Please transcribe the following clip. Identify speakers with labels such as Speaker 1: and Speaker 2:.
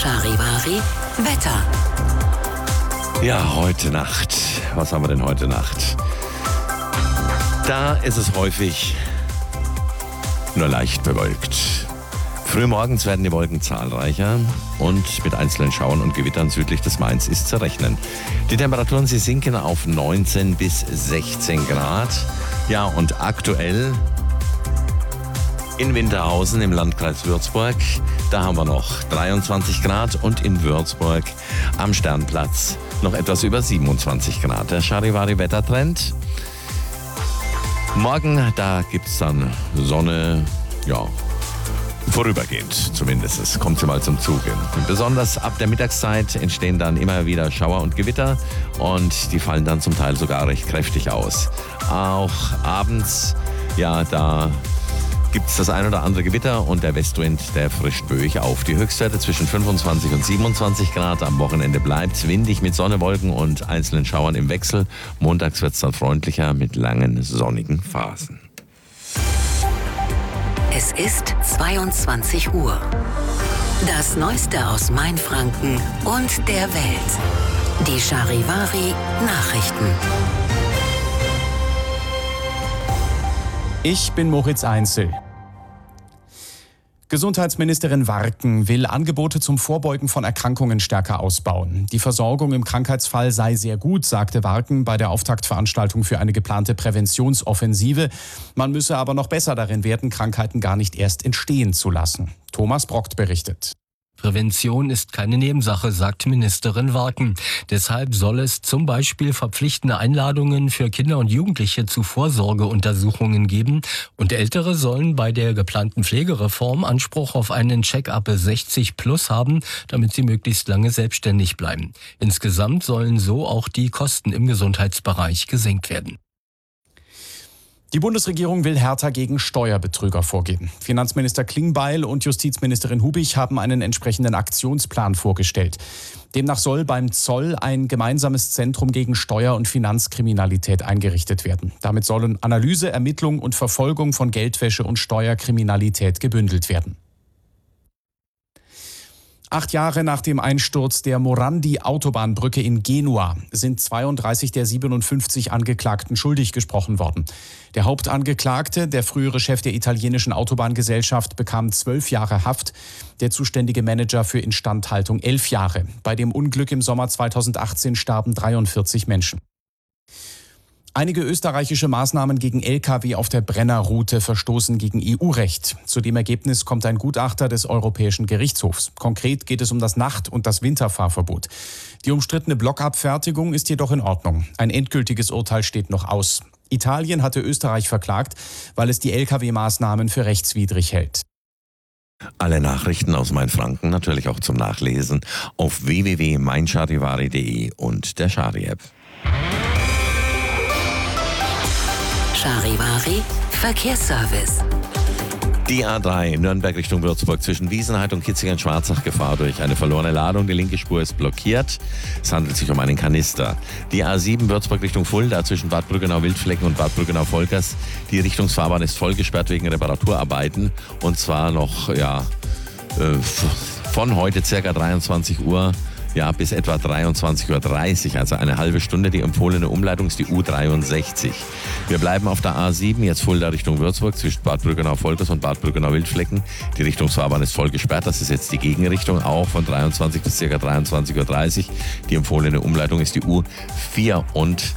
Speaker 1: Charivari Wetter.
Speaker 2: Ja, heute Nacht. Was haben wir denn heute Nacht? Da ist es häufig nur leicht bewölkt. Frühmorgens werden die Wolken zahlreicher und mit einzelnen Schauern und Gewittern südlich des Mains ist zu rechnen. Die Temperaturen, sie sinken auf 19 bis 16 Grad. Ja, und aktuell in Winterhausen im Landkreis Würzburg, da haben wir noch 23 Grad und in Würzburg am Sternplatz noch etwas über 27 Grad. Der Charivari-Wettertrend. Morgen, da gibt es dann Sonne, ja, vorübergehend zumindest. Es kommt sie mal zum Zuge. Besonders ab der Mittagszeit entstehen dann immer wieder Schauer und Gewitter und die fallen dann zum Teil sogar recht kräftig aus. Auch abends, ja, da gibt es das ein oder andere Gewitter und der Westwind, der frischt böig auf. Die Höchstwerte zwischen 25 und 27 Grad. Am Wochenende bleibt es windig mit Sonne, Wolken und einzelnen Schauern im Wechsel. Montags wird es dann freundlicher mit langen sonnigen Phasen.
Speaker 1: Es ist 22 Uhr. Das Neueste aus Mainfranken und der Welt. Die Charivari Nachrichten.
Speaker 3: Ich bin Moritz Einzel. Gesundheitsministerin Warken will Angebote zum Vorbeugen von Erkrankungen stärker ausbauen. Die Versorgung im Krankheitsfall sei sehr gut, sagte Warken bei der Auftaktveranstaltung für eine geplante Präventionsoffensive. Man müsse aber noch besser darin werden, Krankheiten gar nicht erst entstehen zu lassen. Thomas Brockt berichtet.
Speaker 4: Prävention ist keine Nebensache, sagt Ministerin Warken. Deshalb soll es zum Beispiel verpflichtende Einladungen für Kinder und Jugendliche zu Vorsorgeuntersuchungen geben. Und Ältere sollen bei der geplanten Pflegereform Anspruch auf einen Check-up 60 plus haben, damit sie möglichst lange selbstständig bleiben. Insgesamt sollen so auch die Kosten im Gesundheitsbereich gesenkt werden.
Speaker 3: Die Bundesregierung will härter gegen Steuerbetrüger vorgehen. Finanzminister Klingbeil und Justizministerin Hubig haben einen entsprechenden Aktionsplan vorgestellt. Demnach soll beim Zoll ein gemeinsames Zentrum gegen Steuer- und Finanzkriminalität eingerichtet werden. Damit sollen Analyse, Ermittlung und Verfolgung von Geldwäsche und Steuerkriminalität gebündelt werden. 8 Jahre nach dem Einsturz der Morandi-Autobahnbrücke in Genua sind 32 der 57 Angeklagten schuldig gesprochen worden. Der Hauptangeklagte, der frühere Chef der italienischen Autobahngesellschaft, bekam 12 Jahre Haft, der zuständige Manager für Instandhaltung 11 Jahre. Bei dem Unglück im Sommer 2018 starben 43 Menschen. Einige österreichische Maßnahmen gegen Lkw auf der Brennerroute verstoßen gegen EU-Recht. Zu dem Ergebnis kommt ein Gutachter des Europäischen Gerichtshofs. Konkret geht es um das Nacht- und das Winterfahrverbot. Die umstrittene Blockabfertigung ist jedoch in Ordnung. Ein endgültiges Urteil steht noch aus. Italien hatte Österreich verklagt, weil es die Lkw-Maßnahmen für rechtswidrig hält.
Speaker 2: Alle Nachrichten aus Mainfranken natürlich auch zum Nachlesen auf www.meincharivari.de und der Chari-App.
Speaker 1: Charivari Verkehrsservice.
Speaker 2: Die A3 Nürnberg Richtung Würzburg zwischen Wiesenheid und Kitzingen-Schwarzach Gefahr durch eine verlorene Ladung. Die linke Spur ist blockiert. Es handelt sich um einen Kanister. Die A7 Würzburg Richtung Fulda zwischen Bad Brüggenau-Wildflecken und Bad Brüggenau-Volkers. Die Richtungsfahrbahn ist voll gesperrt wegen Reparaturarbeiten. Und zwar noch von heute ca. 23 Uhr. Ja, bis etwa 23.30 Uhr, also eine halbe Stunde. Die empfohlene Umleitung ist die U63. Wir bleiben auf der A7, jetzt Fulda Richtung Würzburg, zwischen Bad Brüggenau-Volkers und Bad Brüggenau-Wildflecken. Die Richtungsfahrbahn ist voll gesperrt, das ist jetzt die Gegenrichtung, auch von 23 bis ca. 23.30 Uhr. Die empfohlene Umleitung ist die U34.